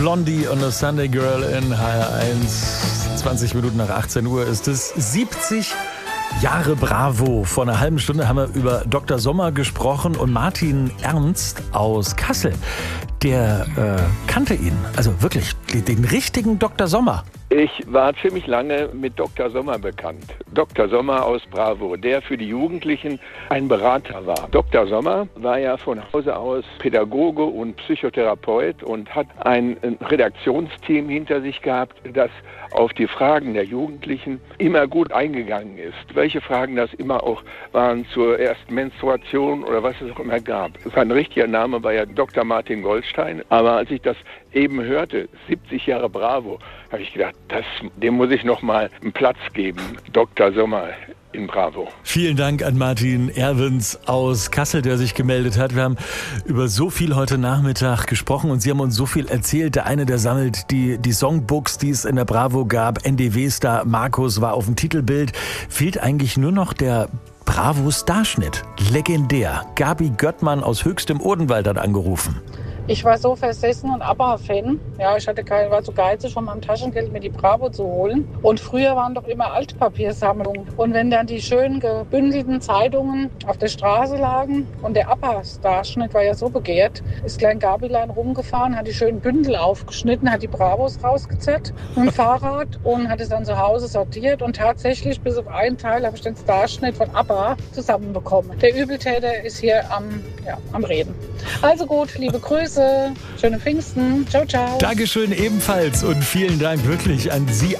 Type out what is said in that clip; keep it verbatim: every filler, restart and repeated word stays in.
Blondie und das Sunday Girl in H R eins. zwanzig Minuten nach achtzehn Uhr ist es. siebzig Jahre Bravo. Vor einer halben Stunde haben wir über Doktor Sommer gesprochen und Martin Ernst aus Kassel, der äh, kannte ihn. Also wirklich, den richtigen Doktor Sommer. Ich war ziemlich lange mit Doktor Sommer bekannt. Doktor Sommer aus Bravo, der für die Jugendlichen ein Berater war. Doktor Sommer war ja von Hause aus Pädagoge und Psychotherapeut und hat ein Redaktionsteam hinter sich gehabt, das auf die Fragen der Jugendlichen immer gut eingegangen ist. Welche Fragen das immer auch waren zur ersten Menstruation oder was es auch immer gab. Sein richtiger Name war ja Doktor Martin Goldstein, aber als ich das eben hörte, siebzig Jahre Bravo, habe ich gedacht, das, dem muss ich noch mal einen Platz geben. Doktor Sommer in Bravo. Vielen Dank an Martin Erwins aus Kassel, der sich gemeldet hat. Wir haben über so viel heute Nachmittag gesprochen und Sie haben uns so viel erzählt. Der eine, der sammelt die, die Songbooks, die es in der Bravo gab. N D W-Star Markus war auf dem Titelbild. Fehlt eigentlich nur noch der Bravo-Starschnitt. Legendär. Gabi Göttmann aus Höchstem Odenwald hat angerufen. Ich war so versessen und ABBA-Fan. Ja, ich hatte kein, war zu geizig, von meinem Taschengeld mir die Bravo zu holen. Und früher waren doch immer Altpapiersammlungen. Und wenn dann die schön gebündelten Zeitungen auf der Straße lagen und der ABBA-Starschnitt war ja so begehrt, ist Klein Gabilein rumgefahren, hat die schönen Bündel aufgeschnitten, hat die Bravos rausgezerrt mit dem Fahrrad und hat es dann zu Hause sortiert. Und tatsächlich, bis auf einen Teil, habe ich den Starschnitt von ABBA zusammenbekommen. Der Übeltäter ist hier am, ja, am Reden. Also gut, liebe Grüße. Schöne Pfingsten. Ciao, ciao. Dankeschön ebenfalls und vielen Dank wirklich an Sie